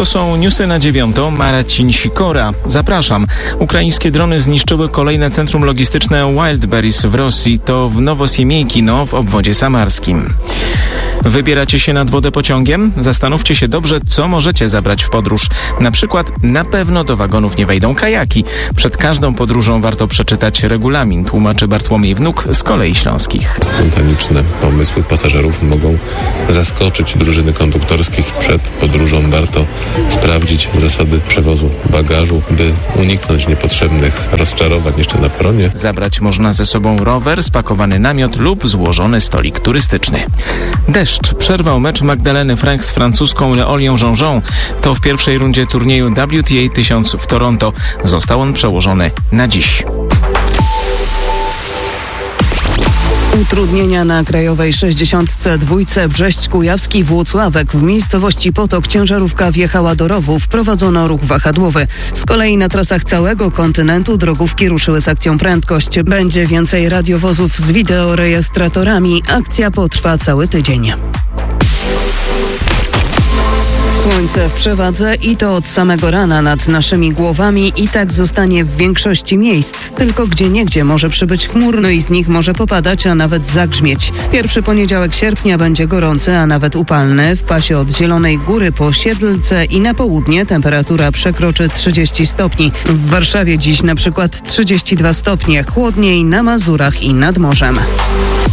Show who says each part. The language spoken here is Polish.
Speaker 1: To są newsy na 9. Marcin Sikora. Zapraszam. Ukraińskie drony zniszczyły kolejne centrum logistyczne Wildberries w Rosji. To w Nowosiemiejkino w obwodzie samarskim. Wybieracie się nad wodę pociągiem? Zastanówcie się dobrze, co możecie zabrać w podróż. Na przykład na pewno do wagonów nie wejdą kajaki. Przed każdą podróżą warto przeczytać regulamin, tłumaczy Bartłomiej Wnuk z Kolei Śląskich.
Speaker 2: Spontaniczne pomysły pasażerów mogą zaskoczyć drużyny konduktorskich. Przed podróżą warto sprawdzić zasady przewozu bagażu, by uniknąć niepotrzebnych rozczarowań jeszcze na peronie.
Speaker 1: Zabrać można ze sobą rower, spakowany namiot lub złożony stolik turystyczny. Deszcz przerwał mecz Magdaleny Frank z francuską Leolią Jean-Jean. To w pierwszej rundzie turnieju WTA 1000 w Toronto. Został on przełożony na dziś.
Speaker 3: Utrudnienia na krajowej 62 Brześć-Kujawski-Włocławek. W miejscowości Potok ciężarówka wjechała do rowu. Wprowadzono ruch wahadłowy. Z kolei na trasach całego kontynentu drogówki ruszyły z akcją Prędkość. Będzie więcej radiowozów z wideorejestratorami. Akcja potrwa cały tydzień. Słońce w przewadze i to od samego rana nad naszymi głowami i tak zostanie w większości miejsc. Tylko gdzieniegdzie może przybyć chmurno i z nich może popadać, a nawet zagrzmieć. Pierwszy poniedziałek sierpnia będzie gorący, a nawet upalny. W pasie od Zielonej Góry po Siedlce i na południe temperatura przekroczy 30 stopni. W Warszawie dziś na przykład 32 stopnie, chłodniej na Mazurach i nad morzem.